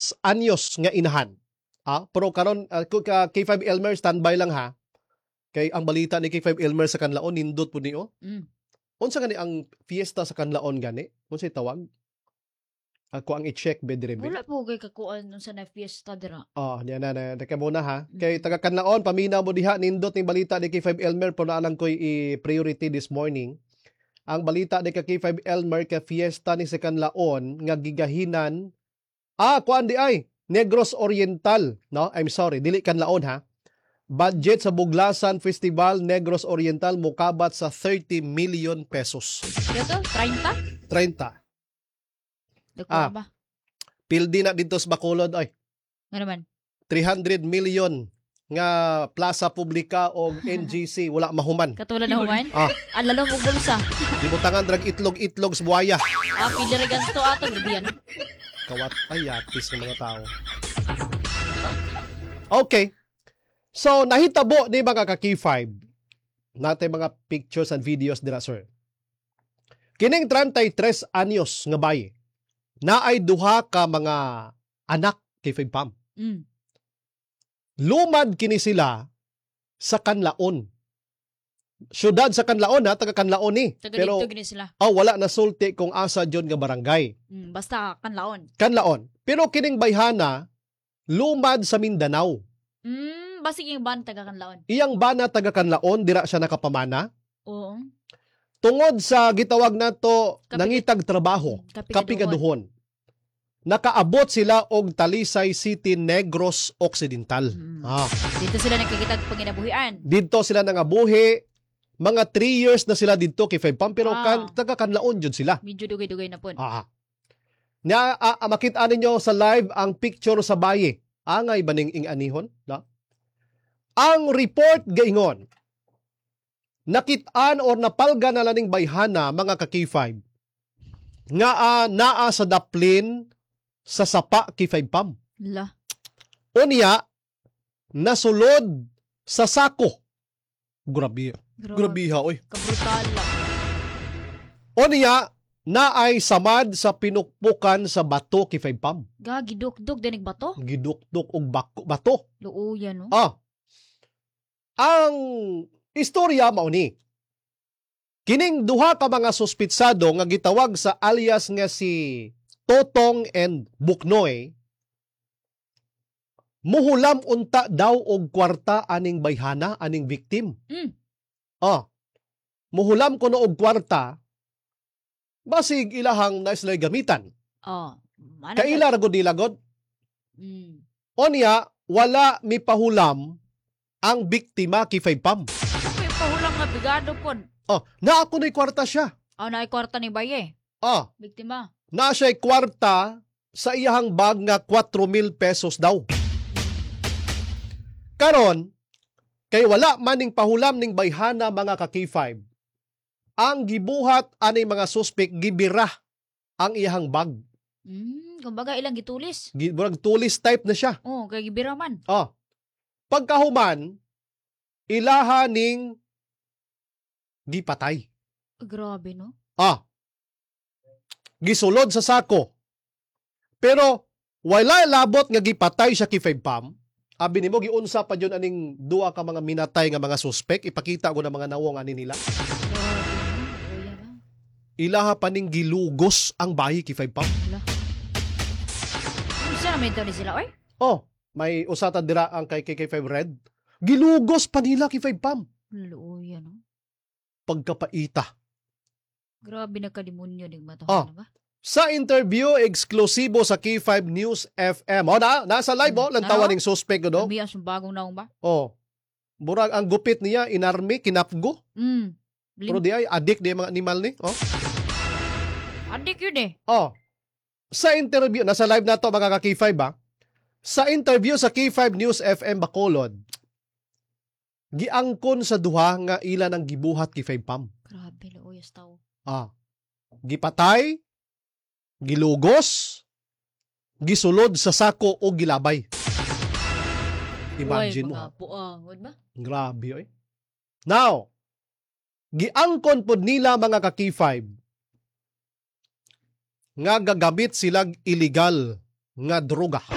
anyos nga inahan. Pero karon K5 Elmer, standby lang ha. Kay ang balita ni K5 Elmer sa kanlaon, nindot po niyo. Unsa gani ang fiesta sa kanlaon gani? Unsay tawag? Ako ang i-check bedre. Wala po kay kakuan sa na fiesta dira. Yan na muna ha. Kay taga kanlaon, paminaw mo diha, nindot ning balita ni K5 Elmer, pero naalang ko'y i-priority this morning. Ang balita ni K5 Elmer ka fiesta ni sa kanlaon nga gigahinan kuan di ay Negros Oriental, no? I'm sorry, dili kanlaon ha. Budget sa Buglasan Festival Negros Oriental mukabat sa 30 million pesos. Dito 30? 30. Dako ba? Pildi na dito sa Bacolod ay. Nga naman. 300 million nga plaza publika o NGC wala mahuman. Katulad na human? Alalong og bulsa. Dibutangan drag itlog sa buhaya. Pili ra ganto ato diyan. Kawat ayatis ng mga tao. Okay. So, nahitabo ni mga ka-K5 natin mga pictures and videos dira, sir. Kining 33 anyos nga bayi na ay duha ka mga anak K5 Pam. Lumad kini sila sa Kanlaon. Syudad sa Kanlaon taga Kanlaon ni. Pero gini sila. Wala na sulti kung asa dyon nga barangay. Basta Kanlaon. Kanlaon. Pero kining bayhana lumad sa Mindanao. Basig yung ban taga Kanlaon. Iyang bana taga Kanlaon dira siya nakapamana. Oo. Tungod sa gitawag nato nangitag trabaho, kapigaduhon. Nakaabot sila og Talisay City, Negros Occidental. Dito sila nakikitag panginabuhian. Dito sila nangabuhi. Mga 3 years na sila dito kay 5 Pam, pero taga Kanlaon jud sila. Medyo dugay-dugay na po. Makita ninyo sa live ang picture sa bayi. Angay baning ing anihon, no? Ang report gaingon, nakitaan or napalga na laning bayhana mga ka-K5 nga naa sa daplin sa sapa K5 Pam. Unya nasulod sa sako. Grabe ha, oy. Kabrutal lang. Unya naay samad sa pinukpukan sa bato K5 Pam. Gidukduk dinig bato? Gidukduk og bato. Luuyan, no? Ang istorya mao ni. Kining duha ka mga suspitsado nga gitawag sa alias nga si Totong and Buknoy, muhulam unta daw og kwarta aning bayhana, aning victim. Muhulam kuno og kwarta basig ilahang naislay gamitan. Kaila ragod nilagod. Onya, wala mipahulam ang biktima K5 Pam. Pahulang nga bigado po. Na ako na'y kwarta siya. Na'y kwarta ni Baye. Biktima. Na siya'y kwarta sa iyahang bag nga 4,000 pesos daw. Karon, kay wala maning pahulam ning bayhana mga ka-K5, ang gibuhat anay mga suspek gibira ang iyahang bag. Kumbaga ilang gitulis. Murag tulis type na siya. Kay gibira man. Pagkahuman, ilaha ning gipatay. Grabe, no? Gisulod sa sako. Pero wala labot nga gipatay siya K5 Pam. Abi nimo giunsa pa jud aning duha ka mga minatay nga mga suspek, ipakita ko na mga nawong ani nila. Ilaha pa ning gilugos ang bayi K5 Pam. Unsa na medyo ni sila oy? May usatan dira ang kay K5 Red. Gilugos pa nila K5 Pam. Luuyan, no? Pagkapaita. Grabe na kalimunyo ning mata ba? Sa interview eksklusibo sa K5 News FM. Nasa live lantawan ning suspect do. Mias bagong naong ba? Murag ang gupit niya inarmi kinapgo. Pero di ay adik di mga animal ni. Adik yun eh. Sa interview nasa live na to mga ka-K5 ba? Sa interview sa K5 News FM Bacolod, giangkon sa duha nga ilan ang gibuhat K5 Pam. Grabe, lauyas tao. Gipatay, gilugos, gisulod sa sako o gilabay. Imagine mo. Ba? Grabe, oy. Now, giangkon pod nila mga ka-K5 nga gagamit silang illegal nga droga.